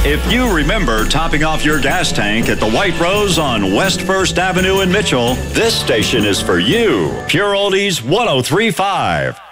If you remember topping off your gas tank at the White Rose on West First Avenue in Mitchell, this station is for you. Pure Oldies 103.5.